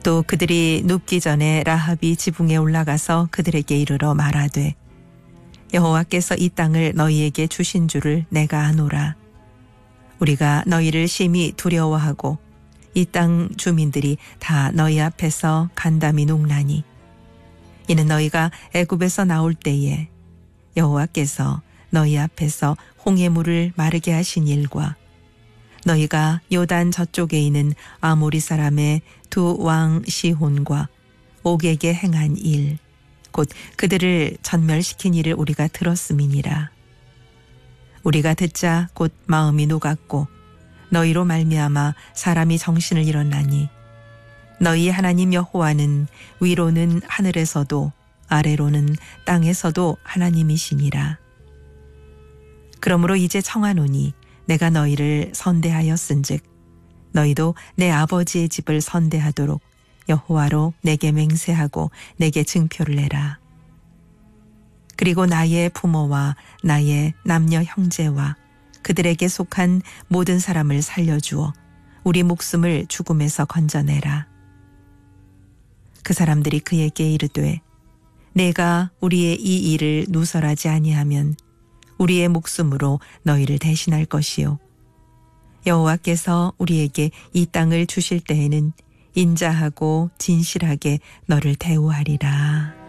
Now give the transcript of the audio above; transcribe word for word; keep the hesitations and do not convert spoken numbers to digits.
또 그들이 눕기 전에 라합이 지붕에 올라가서 그들에게 이르러 말하되 여호와께서 이 땅을 너희에게 주신 줄을 내가 아노라. 우리가 너희를 심히 두려워하고 이 땅 주민들이 다 너희 앞에서 간담이 녹나니 이는 너희가 애굽에서 나올 때에 여호와께서 너희 앞에서 홍해물을 마르게 하신 일과 너희가 요단 저쪽에 있는 아모리 사람의 두 왕 시혼과 옥에게 행한 일, 곧 그들을 전멸시킨 일을 우리가 들었음이니라. 우리가 듣자 곧 마음이 녹았고 너희로 말미암아 사람이 정신을 잃었나니 너희 하나님 여호와는 위로는 하늘에서도 아래로는 땅에서도 하나님이시니라. 그러므로 이제 청하노니 내가 너희를 선대하였은즉 너희도 내 아버지의 집을 선대하도록 여호와로 내게 맹세하고 내게 증표를 내라. 그리고 나의 부모와 나의 남녀 형제와 그들에게 속한 모든 사람을 살려주어 우리 목숨을 죽음에서 건져내라. 그 사람들이 그에게 이르되 내가 우리의 이 일을 누설하지 아니하면 우리의 목숨으로 너희를 대신할 것이요 여호와께서 우리에게 이 땅을 주실 때에는 인자하고 진실하게 너를 대우하리라.